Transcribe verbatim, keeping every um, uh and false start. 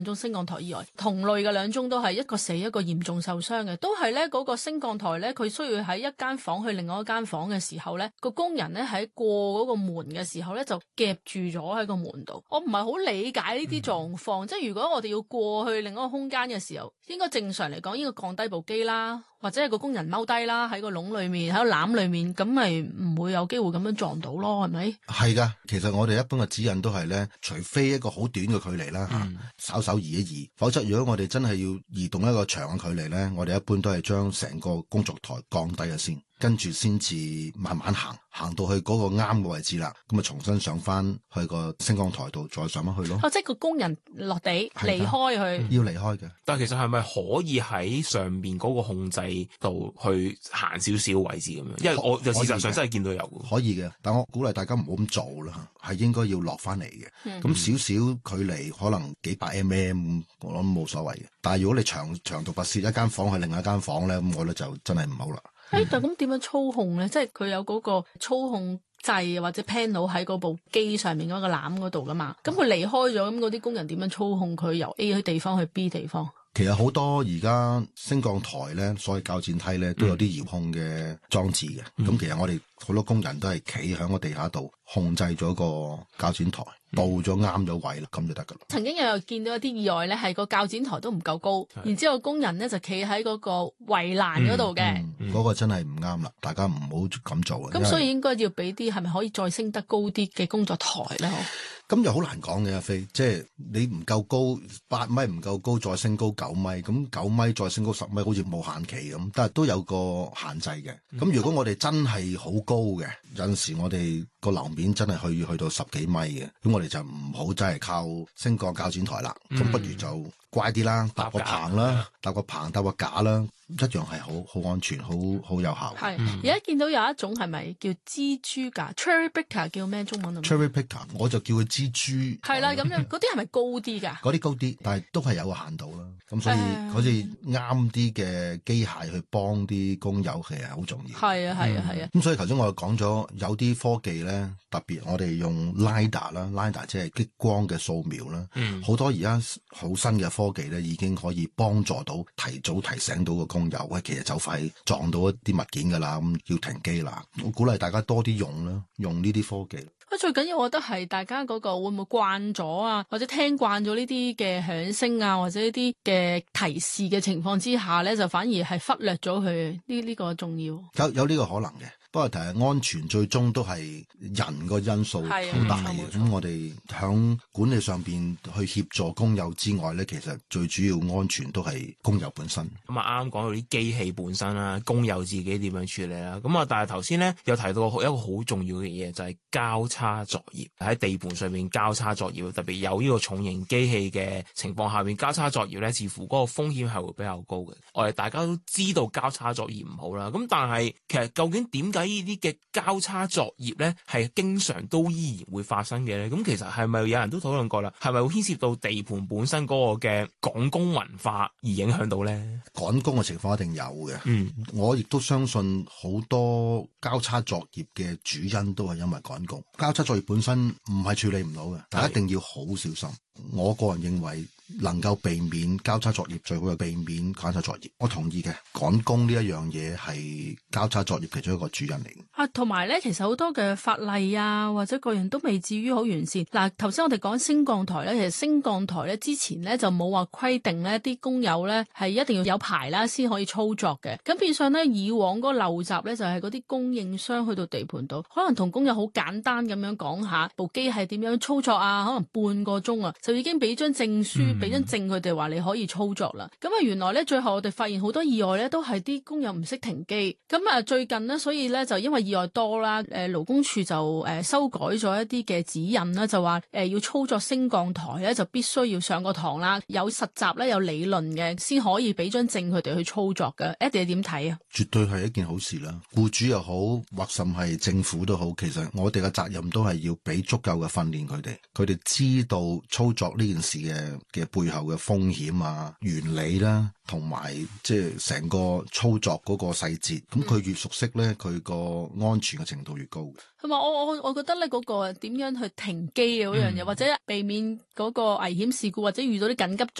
宗升降台意外，同類嘅兩宗都係一個死一個嚴重受傷嘅，都係咧嗰個升降台咧，佢需要喺一間房去另外一間房嘅時候咧，個工人咧喺過嗰個門嘅時候咧就夾住咗喺個門度。我唔係好理解呢啲狀況，嗯、即係如果我哋要過去另一個空間嘅時候，應該正常嚟講應該降低部機啦，或者係個工人踎低啦喺個籠裏面喺個籃裏面，咁咪唔會有機會咁樣撞到咯，係咪？係噶，其實我哋一般嘅指引都係咧，除非一個好短嘅距離啦，吓、嗯、稍稍移一移，否則如果我哋真係要移動一個長嘅距離咧，我哋一般都係將成個工作台降低咗先，跟住先至慢慢行，行到去嗰個啱嘅位置啦，咁啊重新上翻去個升降台度，再上翻去咯。 哦，即係個工人落地離開佢， 要離開嘅。 但係其實係咪可以喺上邊嗰個控制度去行少少位置咁樣？因為我就事實上真係見到有。 可以嘅，但我鼓勵大家唔好咁做啦，係應該要落翻嚟嘅。咁少少距離，可能幾百 mm， 我諗冇所謂嘅。但係如果你長長途跋涉一間房去另一間房咧，咁我咧就真係唔好啦。 誒、嗯，但咁點樣操控咧？即係佢有嗰個操控掣或者 panel 喺嗰部機上面嗰個籃嗰度噶嘛？咁佢離開咗，咁嗰啲工人點樣操控佢由 A 去地方去 B 地方？ 其實好多而家升降台咧，所謂較剪梯咧，都有啲遙控嘅裝置嘅。咁、嗯、其實我哋好多工人都係企喺個地下度控制咗個較剪台，到咗啱咗位啦，咁就得噶啦。 曾經又見到一啲意外咧，係個較剪台都唔夠高，然之後工人咧就企喺嗰個圍欄嗰度嘅。嗰、 嗯嗯嗰個真係唔啱啦，大家唔好咁做啊。 咁所以應該要俾啲係咪可以再升得高啲嘅工作台咧？ 咁又好難講嘅，阿飛，即係你唔夠高，八米唔夠高，再升高九米，咁九米再升高十米，好似冇限期咁，但係都有個限制嘅。咁如果我哋真係好高嘅，有陣時我哋個樓面真係去去到十幾米嘅，咁我哋就唔好真係靠升降較剪台啦，咁、嗯、不如就乖啲啦，搭個棚啦，搭個棚搭個架啦，一樣係好好安全，好好有效。 係而家見到有一種係咪叫蜘蛛架 Cherry Picker 叫咩中文啊 Cherry Picker 我就叫佢蜘蛛。 係啦，咁樣嗰啲係咪高啲㗎？ 嗰啲高啲，但係都係有個限度啦。咁所以好似啱啲嘅機械去幫啲工友其實好重要。 係啊係啊係啊。咁、 嗯、所以頭先我講咗有啲科技咧，特別我哋用 LiDAR 啦 ，LiDAR 即係激光嘅掃描啦。嗯。好多而家好新嘅科技咧，已經可以幫助到提早提醒到個工友，喂，其實就快撞到一啲物件㗎啦，咁要停機啦。我鼓勵大家多啲用啦，用呢啲科技。 最緊要我覺得係大家嗰個會唔會慣咗啊，或者聽慣咗呢啲嘅響聲啊，或者呢啲嘅提示嘅情況之下咧，就反而係忽略咗佢呢呢個重要。 有有呢個可能嘅。不過，但係安全最終都係人個因素好大嘅。咁我哋響管理上邊去協助工友之外咧，其實最主要安全都係工友本身。 咁啊，啱啱講到啲機器本身啦，工友自己點樣處理啦。咁啊，但係頭先咧有提到一個好重要嘅嘢，就係交叉作業喺地盤上面交叉作業，特別有呢個重型機器嘅情況下面交叉作業咧，似乎嗰個風險係會比較高嘅。我哋大家都知道交叉作業唔好啦，咁但係其實究竟點解呢啲嘅交叉作業咧係經常都依然會發生嘅咧？咁其實係咪有人都討論過啦？係咪會牽涉到地盤本身嗰個嘅趕工文化而影響到咧？ 趕工嘅情況一定有嘅。 嗯，我亦都相信好多交叉作業嘅主因都係因為趕工。交叉作業本身唔係處理唔到嘅，但一定要好小心。我個人認為能夠避免交叉作業，最好係避免交叉作業。我同意嘅，趕工呢一樣嘢係交叉作業其中一個主因嚟嘅。 啊，同埋咧，其實好多嘅法例啊，或者個人都未至於好完善。嗱、啊，頭先我哋講升降台咧，其實升降台咧之前咧就冇話規定咧，啲工友咧係一定要有牌啦先可以操作嘅。咁變相咧，以往嗰個陋習咧就係嗰啲供應商去到地盤度，可能同工友好簡單咁樣講下部機係點樣操作啊，可能半個鐘啊，就已經俾張證書，俾張證佢哋話你可以操作啦。咁啊，原來咧最後我哋發現好多意外咧都係啲工友唔識停機。咁啊，最近呢，所以咧就因為意外多啦，誒勞工處就誒修改咗一啲嘅指引啦，就話誒要操作升降台咧就必須要上個堂啦，有實習咧有理論嘅先可以俾張證佢哋去操作嘅。Eddie 你點睇啊？ 絕對係一件好事啦，僱主又好或甚係政府都好，其實我哋嘅責任都係要俾足夠嘅訓練佢哋，佢哋知道操作呢件事嘅嘅背後嘅風險啊、原理啦，同埋即係成個操作嗰個細節。咁佢越熟悉咧，佢個安全嘅程度越高。 同埋我我我覺得咧，嗰個點樣去停機嘅嗰樣嘢， 嗯、 或者避免嗰個危險事故，或者遇到啲緊急